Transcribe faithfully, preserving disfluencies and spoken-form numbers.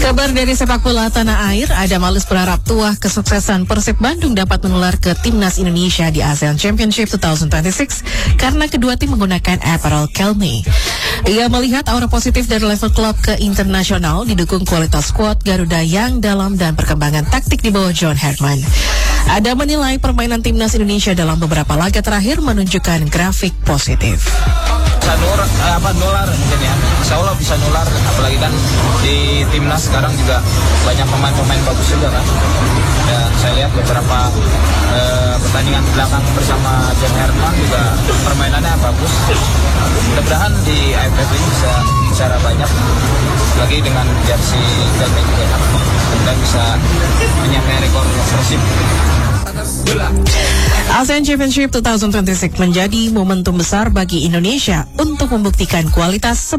Kabar dari sepak bola tanah air, Adam Alus berharap tuah kesuksesan Persib Bandung dapat menular ke timnas Indonesia di ASEAN Championship dua ribu dua puluh enam karena kedua tim menggunakan apparel Kelme. Ia melihat aura positif dari level klub ke internasional didukung kualitas skuad Garuda yang dalam dan perkembangan taktik di bawah John Herman. Adam menilai permainan timnas Indonesia dalam beberapa laga terakhir menunjukkan grafik positif. Bisa nular, apa nular mungkin ya. Insya Allah bisa nular, apalagi kan di timnas sekarang juga banyak pemain-pemain bagus juga kan. Dan saya lihat beberapa eh, pertandingan belakang bersama John Herman juga permainannya bagus. Mudah-mudahan di A F F ini bisa bicara banyak lagi dengan jersey Kelme juga dan bisa menyamai rekor Persib. ASEAN Championship dua ribu dua puluh enam menjadi momentum besar bagi Indonesia untuk membuktikan kualitas